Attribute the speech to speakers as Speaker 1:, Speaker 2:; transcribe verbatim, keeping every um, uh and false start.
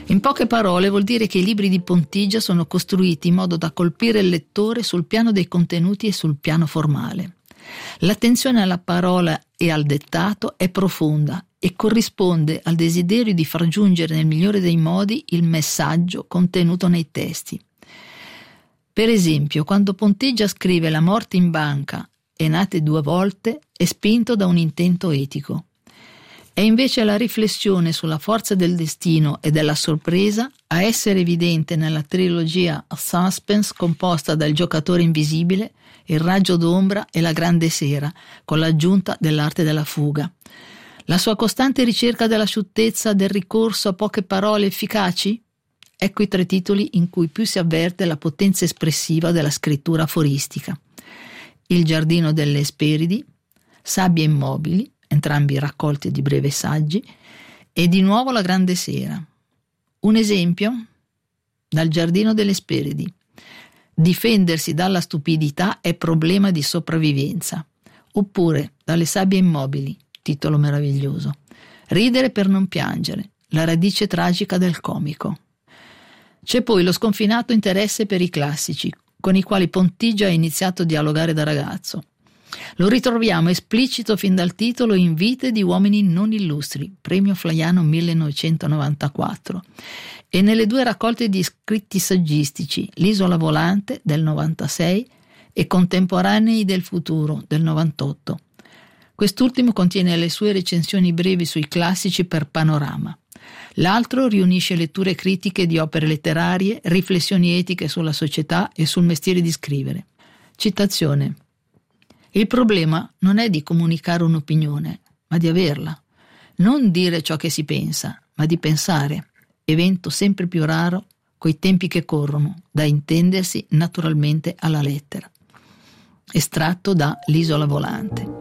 Speaker 1: In poche parole vuol dire che i libri di Pontigia sono costruiti in modo da colpire il lettore sul piano dei contenuti e sul piano formale. L'attenzione alla parola e al dettato è profonda e corrisponde al desiderio di far giungere nel migliore dei modi il messaggio contenuto nei testi. Per esempio, quando Pontigia scrive La morte in banca e nate due volte, è spinto da un intento etico. È invece la riflessione sulla forza del destino e della sorpresa a essere evidente nella trilogia Suspense composta dal Giocatore invisibile, Il raggio d'ombra e La grande sera, con l'aggiunta dell'arte della fuga. La sua costante ricerca della sciuttezza, del ricorso a poche parole efficaci? Ecco i tre titoli in cui più si avverte la potenza espressiva della scrittura aforistica. Il giardino delle Esperidi, Sabbie immobili, entrambi raccolti di brevi saggi, e di nuovo La grande sera. Un esempio? Dal giardino delle Esperidi. Difendersi dalla stupidità è problema di sopravvivenza. Oppure dalle Sabbie immobili, titolo meraviglioso. Ridere per non piangere, la radice tragica del comico. C'è poi lo sconfinato interesse per i classici, con i quali Pontigia ha iniziato a dialogare da ragazzo. Lo ritroviamo esplicito fin dal titolo in Vite di uomini non illustri, premio Flaiano millenovecentonovantaquattro, e nelle due raccolte di scritti saggistici, L'isola volante del novantasei e Contemporanei del futuro del novantotto. Quest'ultimo contiene le sue recensioni brevi sui classici per Panorama. L'altro riunisce letture critiche di opere letterarie, riflessioni etiche sulla società e sul mestiere di scrivere. Citazione: il problema non è di comunicare un'opinione, ma di averla. Non dire ciò che si pensa, ma di pensare, evento sempre più raro coi tempi che corrono, da intendersi naturalmente alla lettera. Estratto da L'isola volante.